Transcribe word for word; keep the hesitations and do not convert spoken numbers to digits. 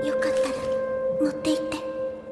よかったら持って行って。